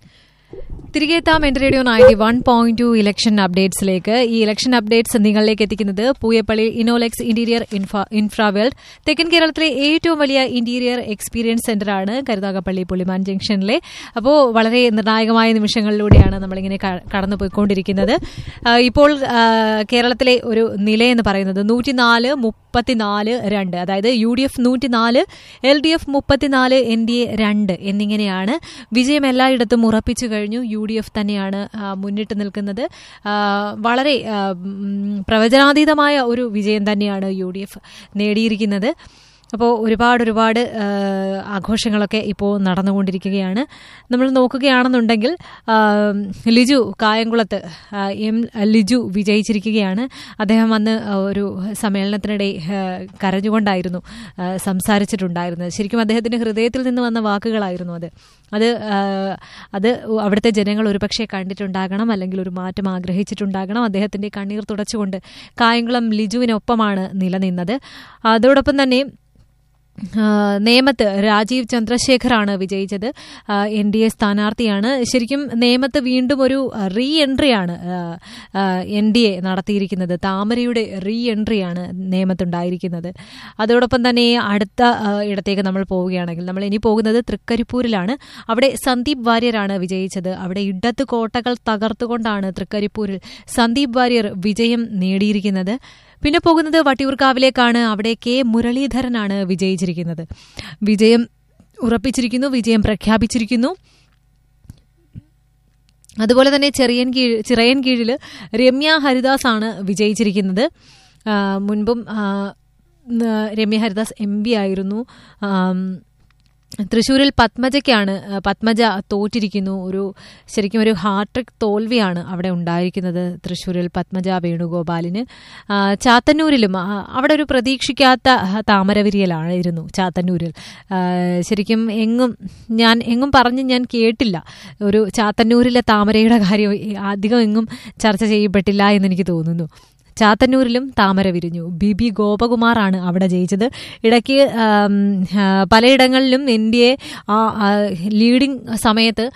തിരികെ എത്താം എൻ്റെ റേഡിയോ 91.2 ഇലക്ഷൻ അപ്ഡേറ്റ്സിലേക്ക്. ഈ ഇലക്ഷൻ അപ്ഡേറ്റ്സ് നിങ്ങളിലേക്ക് എത്തിക്കുന്നത് പൂയപ്പള്ളി ഇനോലെക്സ് ഇന്റീരിയർ ഇൻഫ്രാവേൾഡ് തെക്കൻ കേരളത്തിലെ ഏറ്റവും വലിയ ഇന്റീരിയർ എക്സ്പീരിയൻസ് സെന്ററാണ് കരുനാഗപ്പള്ളി പുള്ളിമാൻ ജംഗ്ഷനിലെ. അപ്പോൾ വളരെ നിർണായകമായ നിമിഷങ്ങളിലൂടെയാണ് നമ്മളിങ്ങനെ കടന്നുപോയിക്കൊണ്ടിരിക്കുന്നത്. ഇപ്പോൾ കേരളത്തിലെ ഒരു നിലയെന്ന് പറയുന്നത് 104-34-2, അതായത് UDF 104, LDF 34, NDA 2 എന്നിങ്ങനെയാണ്. വിജയം എല്ലായിടത്തും ഉറപ്പിച്ചു കഴിഞ്ഞു. UDF തന്നെയാണ് മുന്നിട്ട് നിൽക്കുന്നത്. വളരെ പ്രവചനാതീതമായ ഒരു വിജയം തന്നെയാണ് UDF നേടിയിരിക്കുന്നത്. അപ്പോൾ ഒരുപാട് ആഘോഷങ്ങളൊക്കെ ഇപ്പോൾ നടന്നുകൊണ്ടിരിക്കുകയാണ്. നമ്മൾ നോക്കുകയാണെന്നുണ്ടെങ്കിൽ ലിജു കായംകുളത്ത് ലിജു വിജയിച്ചിരിക്കുകയാണ്. അദ്ദേഹം അന്ന് ഒരു സമ്മേളനത്തിനിടെ കരഞ്ഞുകൊണ്ടായിരുന്നു സംസാരിച്ചിട്ടുണ്ടായിരുന്നത്. ശരിക്കും അദ്ദേഹത്തിൻ്റെ ഹൃദയത്തിൽ നിന്ന് വന്ന വാക്കുകളായിരുന്നു അത് അവിടുത്തെ ജനങ്ങൾ ഒരുപക്ഷെ കണ്ടിട്ടുണ്ടാകണം, അല്ലെങ്കിൽ ഒരു മാറ്റം ആഗ്രഹിച്ചിട്ടുണ്ടാകണം. അദ്ദേഹത്തിൻ്റെ കണ്ണീർ തുടച്ചുകൊണ്ട് കായംകുളം ലിജുവിനൊപ്പമാണ് നിലനിന്നത്. അതോടൊപ്പം തന്നെ നേമത്ത് രാജീവ് ചന്ദ്രശേഖറാണ് വിജയിച്ചത്. NDA സ്ഥാനാർത്ഥിയാണ്. ശരിക്കും നേമത്ത് വീണ്ടും ഒരു റീ എൻട്രിയാണ് NDA നടത്തിയിരിക്കുന്നത്. താമരയുടെ റീ എൻട്രിയാണ് നേമത്തുണ്ടായിരിക്കുന്നത്. അതോടൊപ്പം തന്നെ അടുത്ത ഇടത്തേക്ക് നമ്മൾ പോവുകയാണെങ്കിൽ നമ്മൾ ഇനി പോകുന്നത് തൃക്കരിപ്പൂരിലാണ്. അവിടെ സന്ദീപ് വാര്യരാണ് വിജയിച്ചത്. അവിടെ ഇടത്ത് കോട്ടകൾ തകർത്തുകൊണ്ടാണ് തൃക്കരിപ്പൂരിൽ സന്ദീപ് വാര്യർ വിജയം നേടിയിരിക്കുന്നത്. പിന്നെ പോകുന്നത് വട്ടിയൂർക്കാവിലേക്കാണ്. അവിടെ K മുരളീധരനാണ് വിജയിച്ചിരിക്കുന്നത്. വിജയം ഉറപ്പിച്ചിരിക്കുന്നു, വിജയം പ്രഖ്യാപിച്ചിരിക്കുന്നു. അതുപോലെ തന്നെ ചിറയൻകീഴിൽ രമ്യ ഹരിദാസ് ആണ് വിജയിച്ചിരിക്കുന്നത്. മുൻപും രമ്യ ഹരിദാസ് MP ആയിരുന്നു. തൃശ്ശൂരിൽ പത്മജ തോറ്റിരിക്കുന്നു. ശരിക്കും ഒരു ഹാട്രിക് തോൽവിയാണ് അവിടെ ഉണ്ടായിരിക്കുന്നത് തൃശ്ശൂരിൽ പത്മജ വേണുഗോപാലിന്. ചാത്തന്നൂരിലും അവിടെ ഒരു പ്രതീക്ഷിക്കാത്ത താമരവിരിയലായിരുന്നു ചാത്തന്നൂരിൽ. ശരിക്കും എങ്ങും പറഞ്ഞ് ഞാൻ കേട്ടില്ല. ഒരു ചാത്തന്നൂരിലെ താമരയുടെ കാര്യം അധികം എങ്ങും ചർച്ച ചെയ്യപ്പെട്ടില്ല എന്നെനിക്ക് തോന്നുന്നു. ചാത്തന്നൂരിലും താമര വിരിഞ്ഞു. BB ഗോപകുമാറാണ് അവിടെ ജയിച്ചത്. ഇടയ്ക്ക് പലയിടങ്ങളിലും NDA ലീഡിംഗ് സമയത്ത്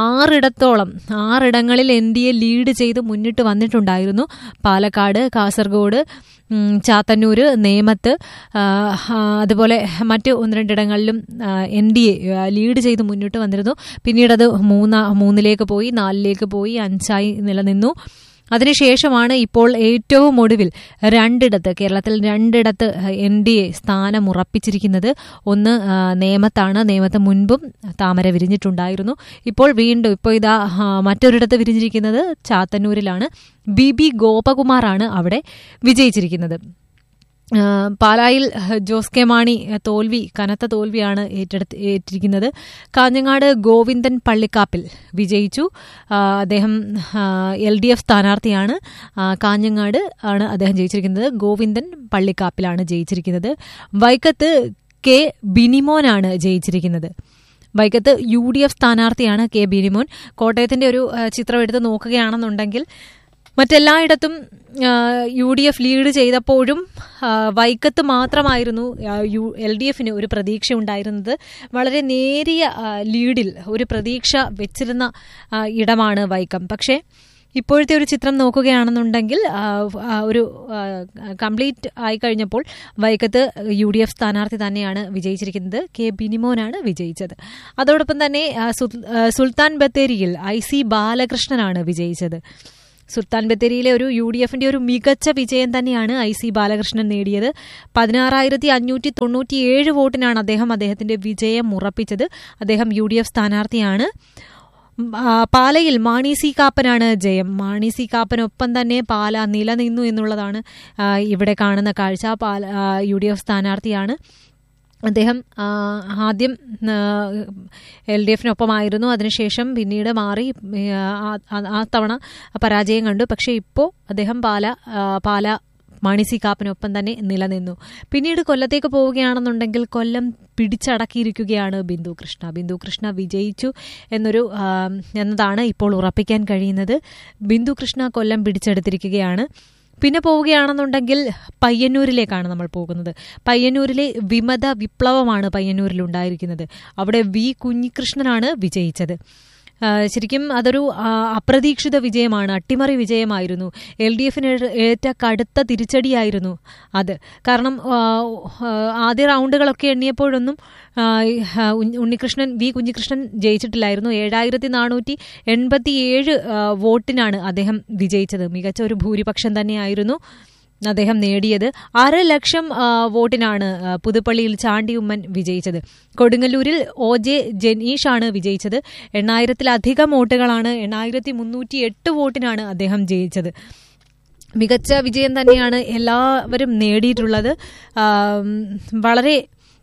6 NDA ലീഡ് ചെയ്ത് മുന്നിട്ട് വന്നിട്ടുണ്ടായിരുന്നു. പാലക്കാട്, കാസർഗോഡ്, ചാത്തന്നൂര്, നേമത്ത്, അതുപോലെ മറ്റ് 1-2 ഇടങ്ങളിലും NDA ലീഡ് ചെയ്ത് മുന്നിട്ട് വന്നിരുന്നു. പിന്നീടത് 3-ലേക്ക് പോയി, 4-ലേക്ക് പോയി, 5-ആയി നിലനിന്നു. അതിനുശേഷമാണ് ഇപ്പോൾ ഏറ്റവും ഒടുവിൽ കേരളത്തിൽ 2 NDA സ്ഥാനം ഉറപ്പിച്ചിരിക്കുന്നത്. ഒന്ന് നേമത്താണ്. നേമത്ത് മുൻപും താമര വിരിഞ്ഞിട്ടുണ്ടായിരുന്നു. ഇപ്പോൾ ഇതാ മറ്റൊരിടത്ത് വിരിഞ്ഞിരിക്കുന്നത് ചാത്തന്നൂരിലാണ്. BB ഗോപകുമാറാണ് അവിടെ വിജയിച്ചിരിക്കുന്നത്. പാലായിൽ ജോസ് കെ മാണി കനത്ത തോൽവിയാണ് ഏറ്റിരിക്കുന്നത്. കാഞ്ഞങ്ങാട് ഗോവിന്ദൻ പള്ളിക്കാപ്പിൽ വിജയിച്ചു. അദ്ദേഹം LDF സ്ഥാനാർത്ഥിയാണ്. കാഞ്ഞങ്ങാട് ആണ് അദ്ദേഹം ജയിച്ചിരിക്കുന്നത്. ഗോവിന്ദൻ പള്ളിക്കാപ്പിലാണ് ജയിച്ചിരിക്കുന്നത്. വൈക്കത്ത് K ബിനിമോനാണ് ജയിച്ചിരിക്കുന്നത്. വൈക്കത്ത് UDF സ്ഥാനാർത്ഥിയാണ് K ബിനിമോൻ. കോട്ടയത്തിന്റെ ഒരു ചിത്രം എടുത്ത് നോക്കുകയാണെന്നുണ്ടെങ്കിൽ മറ്റെല്ലായിടത്തും UDF ലീഡ് ചെയ്തപ്പോഴും വൈക്കത്ത് മാത്രമായിരുന്നു LDFന് ഒരു പ്രതീക്ഷ ഉണ്ടായിരുന്നത്. വളരെ നേരിയ ലീഡിൽ ഒരു പ്രതീക്ഷ വെച്ചിരുന്ന ഇടമാണ് വൈക്കം. പക്ഷേ ഇപ്പോഴത്തെ ഒരു ചിത്രം നോക്കുകയാണെന്നുണ്ടെങ്കിൽ ഒരു കംപ്ലീറ്റ് ആയി കഴിഞ്ഞപ്പോൾ വൈക്കത്ത് UDF സ്ഥാനാർത്ഥി തന്നെയാണ് വിജയിച്ചിരിക്കുന്നത്. K ബിനിമോനാണ് വിജയിച്ചത്. അതോടൊപ്പം തന്നെ സുൽത്താൻ ബത്തേരിയിൽ IC ബാലകൃഷ്ണനാണ് വിജയിച്ചത്. സുൽത്താൻ ബത്തേരിയിലെ ഒരു UDFന്റെ ഒരു മികച്ച വിജയം തന്നെയാണ് IC ബാലകൃഷ്ണൻ നേടിയത്. 16,597 വോട്ടിനാണ് അദ്ദേഹത്തിന്റെ വിജയം ഉറപ്പിച്ചത്. അദ്ദേഹം UDF സ്ഥാനാർത്ഥിയാണ്. പാലയിൽ മാണി C കാപ്പനാണ് ജയം. മാണി C കാപ്പനൊപ്പം തന്നെ പാല നിലനിന്നു എന്നുള്ളതാണ് ഇവിടെ കാണുന്ന കാഴ്ച. UDF സ്ഥാനാർത്ഥിയാണ്. അദ്ദേഹം ആദ്യം LDFനൊപ്പമായിരുന്നു. അതിനുശേഷം പിന്നീട് മാറി ആ തവണ പരാജയം കണ്ടു. പക്ഷേ ഇപ്പോൾ അദ്ദേഹം പാല മാണി C കാപ്പനൊപ്പം തന്നെ നിലനിന്നു. പിന്നീട് കൊല്ലത്തേക്ക് പോവുകയാണെന്നുണ്ടെങ്കിൽ കൊല്ലം പിടിച്ചടക്കിയിരിക്കുകയാണ് ബിന്ദു കൃഷ്ണ വിജയിച്ചു എന്നതാണ് ഇപ്പോൾ ഉറപ്പിക്കാൻ കഴിയുന്നത്. ബിന്ദു കൃഷ്ണ കൊല്ലം പിടിച്ചെടുത്തിരിക്കുകയാണ്. പിന്നെ പോവുകയാണെന്നുണ്ടെങ്കിൽ പയ്യന്നൂരിലേക്കാണ് നമ്മൾ പോകുന്നത്. പയ്യന്നൂരിലെ വിമത വിപ്ലവമാണ് പയ്യന്നൂരിൽ ഉണ്ടായിരിക്കുന്നത്. അവിടെ V കുഞ്ഞികൃഷ്ണനാണ് വിജയിച്ചത്. ശരിക്കും അതൊരു അപ്രതീക്ഷിത വിജയമാണ്, അട്ടിമറി വിജയമായിരുന്നു. LDFന് ഏറ്റ കടുത്ത തിരിച്ചടിയായിരുന്നു അത്. കാരണം ആദ്യ റൗണ്ടുകളൊക്കെ എണ്ണിയപ്പോഴൊന്നും വി കുഞ്ഞികൃഷ്ണൻ ജയിച്ചിട്ടില്ലായിരുന്നു. 7487 വോട്ടിനാണ് അദ്ദേഹം വിജയിച്ചത്. മികച്ച ഒരു ഭൂരിപക്ഷം തന്നെയായിരുന്നു അദ്ദേഹം നേടിയത്. 500,000 വോട്ടിനാണ് പുതുപ്പള്ളിയിൽ ചാണ്ടി ഉമ്മൻ വിജയിച്ചത്. കൊടുങ്ങല്ലൂരിൽ OJ ജനീഷാണ് വിജയിച്ചത്. 8,000-ലധികം വോട്ടുകളാണ്, 8,308 വോട്ടിനാണ് അദ്ദേഹം ജയിച്ചത്. മികച്ച വിജയം തന്നെയാണ് എല്ലാവരും നേടിയിട്ടുള്ളത്. വളരെ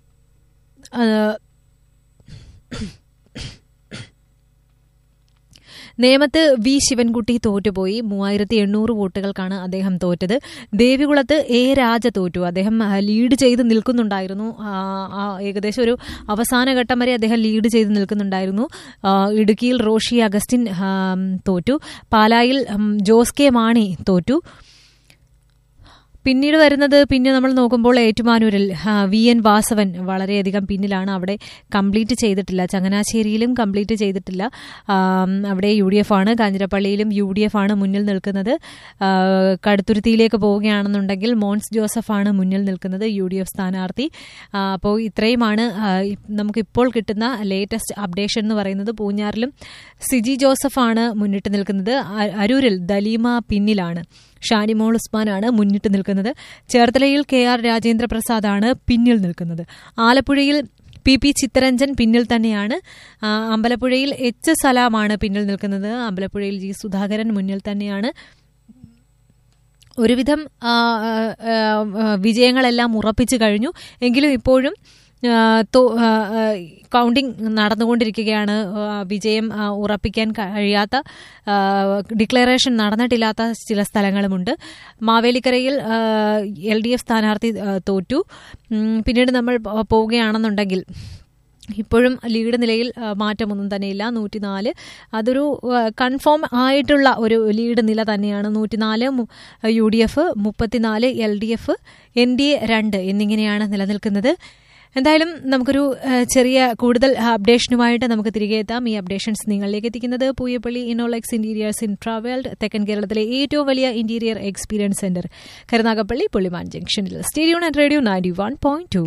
നേമത്ത് V ശിവൻകുട്ടി തോറ്റുപോയി. 3,800 വോട്ടുകൾക്കാണ് അദ്ദേഹം തോറ്റത്. ദേവികുളത്ത് A രാജ തോറ്റു. അദ്ദേഹം ലീഡ് ചെയ്ത് നിൽക്കുന്നുണ്ടായിരുന്നു. ഏകദേശം ഒരു അവസാന ഘട്ടം വരെ അദ്ദേഹം ലീഡ് ചെയ്ത് നിൽക്കുന്നുണ്ടായിരുന്നു. ഇടുക്കിയിൽ റോഷി അഗസ്റ്റിൻ തോറ്റു. പാലായിൽ ജോസ് കെ മാണി തോറ്റു. പിന്നീട് വരുന്നത്, പിന്നെ നമ്മൾ നോക്കുമ്പോൾ ഏറ്റുമാനൂരിൽ VN വാസവൻ വളരെയധികം പിന്നിലാണ്. അവിടെ കംപ്ലീറ്റ് ചെയ്തിട്ടില്ല. ചങ്ങനാശ്ശേരിയിലും കംപ്ലീറ്റ് ചെയ്തിട്ടില്ല. അവിടെ UDF ആണ്. കാഞ്ഞിരപ്പള്ളിയിലും UDF ആണ് മുന്നിൽ നിൽക്കുന്നത്. കടുത്തുരുത്തിയിലേക്ക് പോവുകയാണെന്നുണ്ടെങ്കിൽ മോൻസ് ജോസഫാണ് മുന്നിൽ നിൽക്കുന്നത്, UDF സ്ഥാനാർത്ഥി. അപ്പോൾ ഇത്രയുമാണ് നമുക്കിപ്പോൾ കിട്ടുന്ന ലേറ്റസ്റ്റ് അപ്ഡേഷൻ എന്ന് പറയുന്നത്. പൂഞ്ഞാറിലും സിജി ജോസഫാണ് മുന്നിട്ട് നിൽക്കുന്നത്. അരൂരിൽ ദലീമ പിന്നിലാണ്. ഷാനിമോൾ ഉസ്മാനാണ് മുന്നിട്ട് നിൽക്കുന്നത്. ചേർത്തലയിൽ KR രാജേന്ദ്ര പ്രസാദാണ് പിന്നിൽ നിൽക്കുന്നത്. ആലപ്പുഴയിൽ PP ചിത്തരഞ്ജൻ പിന്നിൽ തന്നെയാണ്. അമ്പലപ്പുഴയിൽ H സലാമാണ് പിന്നിൽ നിൽക്കുന്നത്. അമ്പലപ്പുഴയിൽ G സുധാകരൻ മുന്നിൽ തന്നെയാണ്. ഒരുവിധം വിജയങ്ങളെല്ലാം ഉറപ്പിച്ചു കഴിഞ്ഞു. എങ്കിലും ഇപ്പോഴും കൗണ്ടിംഗ് നടന്നുകൊണ്ടിരിക്കുകയാണ്. വിജയം ഉറപ്പിക്കാൻ കഴിയാത്ത, ഡിക്ലറേഷൻ നടന്നിട്ടില്ലാത്ത ചില സ്ഥലങ്ങളുമുണ്ട്. മാവേലിക്കരയിൽ LDF സ്ഥാനാർത്ഥി തോറ്റു. പിന്നീട് നമ്മൾ പോവുകയാണെന്നുണ്ടെങ്കിൽ ഇപ്പോഴും ലീഡ് നിലയിൽ മാറ്റമൊന്നും തന്നെയില്ല. 104 അതൊരു കൺഫേം ആയിട്ടുള്ള ഒരു ലീഡ് നില തന്നെയാണ്. 104 UDF, 34 LDF, NDA 2 എന്നിങ്ങനെയാണ് നിലനിൽക്കുന്നത്. എന്തായാലും നമുക്കൊരു ചെറിയ കൂടുതൽ അപ്ഡേഷനുമായിട്ട് നമുക്ക് തിരികെ എത്താം. ഈ അപ്ഡേഷൻസ് നിങ്ങളിലേക്ക് എത്തിക്കുന്നത് പൂയപ്പള്ളി ഇന്നോളെക്സ് ഇന്റീരിയേഴ്സ് ഇൻ ട്രാവൽഡ്, തെക്കൻ കേരളത്തിലെ ഏറ്റവും വലിയ ഇന്റീരിയർ എക്സ്പീരിയൻസ് സെന്റർ, കരുനാഗപ്പള്ളി പുള്ളിമാൻ ജംഗ്ഷനിൽ. സ്റ്റേഡിയോ ആൻഡ് റേഡിയോ 91.2.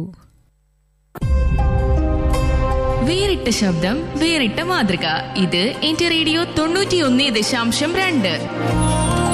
വേറിട്ട ശബ്ദം, വേറിട്ട മാതൃക. ഇത് എന്റെ റേഡിയോ 91.2.